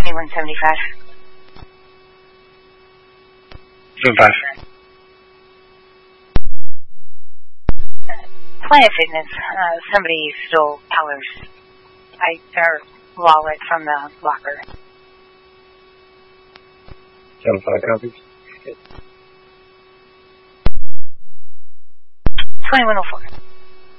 2175. Planet Fitness. Somebody stole Tyler's wallet from the locker. 75 copies. 2104.